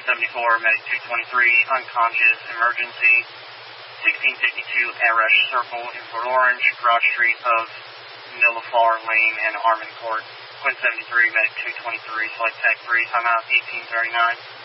74, medic 223, unconscious, emergency. 1652 Arash Circle in Port Orange, Broad Street of Nilafar Lane and Armand Court. Quinn 73, medic 223, select tech 3, timeout 1839.